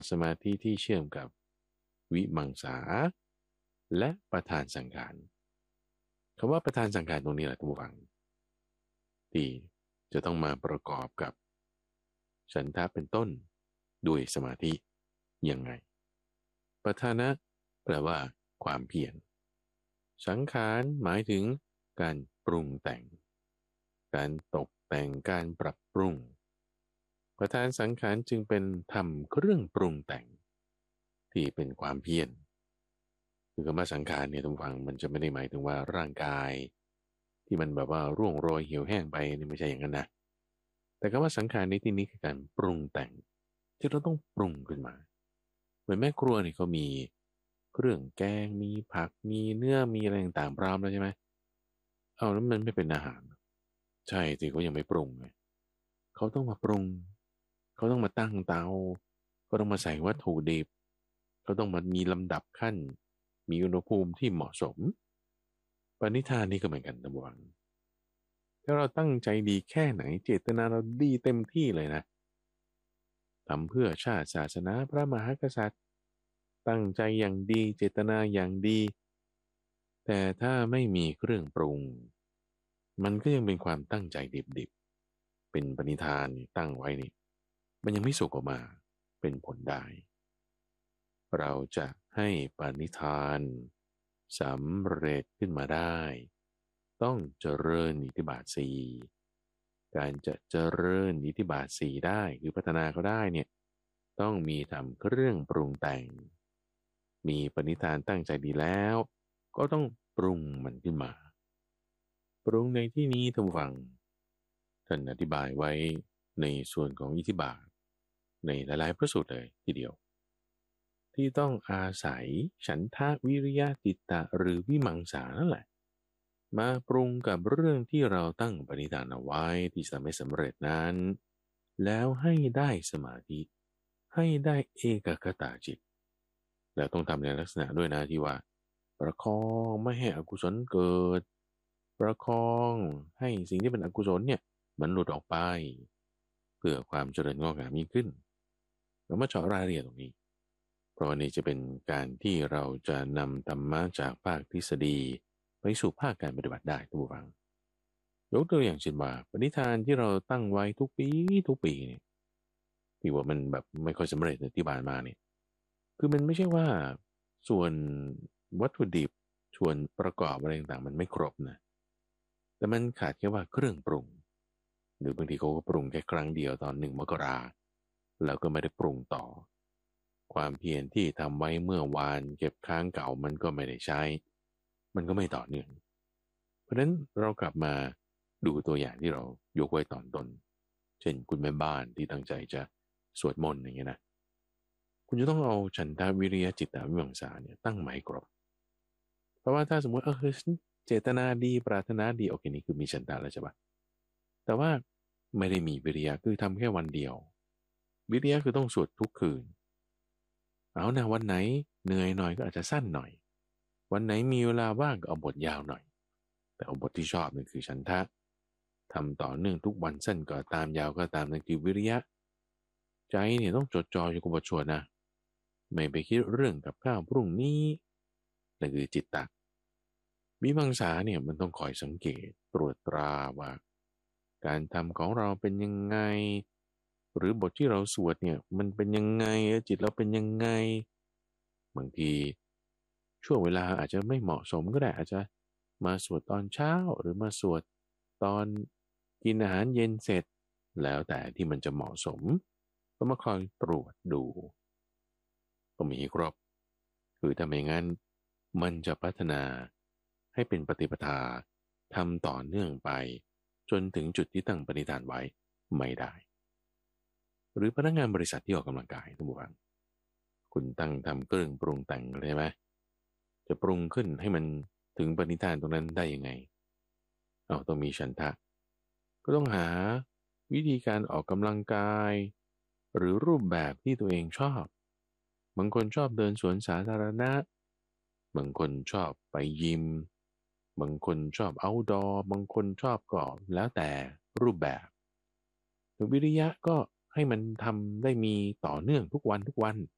สมาธิที่เชื่อมกับวิมังสาและประธานสังขารคำว่าประธานสังขารตรงนี้แหละท่านผู้ฟังที่จะต้องมาประกอบกับฉันทะเป็นต้นด้วยสมาธิยังไงประธานะแปลว่าความเพียรสังขารหมายถึงการปรุงแต่งการตกแต่งการปรับปรุงประธานสังขารจึงเป็นทำเครื่องปรุงแต่งที่เป็นความเพียรคือคำว่าสังขารเนี่ยทุกฝังมันจะไม่ได้หมายถึงว่าร่างกายที่มันแบบว่าร่วงโรยเหี่ยวแห้งไปนี่ไม่ใช่อย่างนั้นนะแต่คำว่าสังขารในที่นี้คือการปรุงแต่งที่เราต้องปรุงขึ้นมาเหมือนแม่ครัวนี่เขามีเครื่องแกงมีผักมีเนื้อมีอะไรต่างๆพร้อมแล้วใช่ไหมเอาแล้วมันไม่เป็นอาหารใช่สิเขายังไม่ปรุงไงเขาต้องมาปรุงเขาต้องมาตั้งเตาเขาต้องมาใส่วัตถุดิบเขาต้องมามีลำดับขั้นมีอุณหภูมิที่เหมาะสมปณิธานนี่ก็เหมือนกันนะบังถ้าเราตั้งใจดีแค่ไหนเจตนาเราดีเต็มที่เลยนะทำเพื่อชาติศาสนาพระมหากษัตริย์ตั้งใจอย่างดีเจตนาอย่างดีแต่ถ้าไม่มีเครื่องปรุงมันก็ยังเป็นความตั้งใจดิบๆเป็นปณิธานตั้งไว้นี่มันยังไม่สุกออกมาเป็นผลได้เราจะให้ปณิธานสำเร็จขึ้นมาได้ต้องเจริญอิทธิบาทสี่การจะเจริญอิทธิบาทสี่ได้หรือพัฒนาเขาได้เนี่ยต้องมีทำเครื่องปรุงแต่งมีปณิธานตั้งใจดีแล้วก็ต้องปรุงมันขึ้นมาปรุงในที่นี้ท่านผู้ฟังท่านอธิบายไว้ในส่วนของอิทธิบาทในหลายๆพระสูตรเลยทีเดียวที่ต้องอาศัยฉันทะวิริยะจิตตะหรือวิมังสานั่นแหละมาปรุงกับเรื่องที่เราตั้งปณิธานเอาไว้ที่จะไม่สำเร็จนั้นแล้วให้ได้สมาธิให้ได้เอกคตาจิตแล้วต้องทำในลักษณะด้วยนะที่ว่าประคองไม่ให้อกุศลเกิดประคองให้สิ่งที่เป็นอกุศลเนี่ยมันหลุดออกไปเพื่อความเจริญงอกงามยิ่งขึ้นเรามาเจาะรายละเอียดตรงนี้เพราะวันนี้จะเป็นการที่เราจะนำธรรมะจากภาคทฤษฎีไปสู่ภาคการปฏิบัติได้ทุกฝังยกตัวอย่างเช่นว่าปณิธานที่เราตั้งไว้ทุกปีเนี่ยที่ว่ามันแบบไม่ค่อยสำเร็จในที่ผ่านมาเนี่ยคือมันไม่ใช่ว่าส่วนวัตถุดิบส่วนประกอบอะไรต่างๆมันไม่ครบนะแต่มันขาดแค่ว่าเครื่องปรุงหรือบางทีเขาก็ปรุงแค่ครั้งเดียวตอน1 มกราแล้วก็ไม่ได้ปรุงต่อความเพียรที่ทำไว้เมื่อวานเก็บค้างเก่ามันก็ไม่ได้ใช้มันก็ไม่ต่อเนื่องเพราะฉะนั้นเรากลับมาดูตัวอย่างที่เรายกไว้ตอนต้นเช่นคุณแม่บ้านที่ตั้งใจจะสวดมนต์อย่างเงี้ยนะคุณจะต้องเอาฉันทาวิริยะจิตตวิมังสาเนี่ยตั้งหมายกรอบเพราะว่าถ้าสมมติฉันเจตนาดีปรารถนาดีโอเคนี่คือมีฉันทะแล้วใช่ปะแต่ว่าไม่ได้มีวิริยะคือทำแค่วันเดียววิริยะคือต้องสวดทุกคืนเอานะวันไหนเหนื่อยหน่อยก็อาจจะสั้นหน่อยวันไหนมีเวลาว่างก็เอาบทยาวหน่อยแต่เอาบทที่ชอบนั่นคือฉันทะทำต่อเนื่องทุกวันสั้นก็ตามยาวก็ตามนั่นคือวิริยะใจเนี่ยต้องจดจ่ออยู่กับบทสวดนะไม่ไปคิดเรื่องกับข้าวพรุ่งนี้นั่นคือจิตตะวิมังสาเนี่ยมันต้องคอยสังเกตตรวจตราว่าการทำของเราเป็นยังไงหรือบทที่เราสวดเนี่ยมันเป็นยังไงจิตเราเป็นยังไงบางทีช่วงเวลาอาจจะไม่เหมาะสมก็ได้อาจจะมาสวดตอนเช้าหรือมาสวดตอนกินอาหารเย็นเสร็จแล้วแต่ที่มันจะเหมาะสมก็มาคอยตรวจดูต้องมีครบคือถ้าไม่งั้นมันจะพัฒนาให้เป็นปฏิปทาทำต่อเนื่องไปจนถึงจุดที่ตั้งปณิธานไว้ไม่ได้หรือพนักงานบริษัทที่ออกกำลังกายทุกท่านคุณตั้งทำเครื่องปรุงแต่งใช่ไหมจะปรุงขึ้นให้มันถึงปณิธานตรงนั้นได้ยังไงเอาต้องมีฉันทะก็ต้องหาวิธีการออกกำลังกายหรือรูปแบบที่ตัวเองชอบบางคนชอบเดินสวนสาธารณะบางคนชอบไปยิมบางคนชอบ outdoor บางคนชอบก็แล้วแต่รูปแบบวิริยะก็ให้มันทำได้มีต่อเนื่องทุกวัน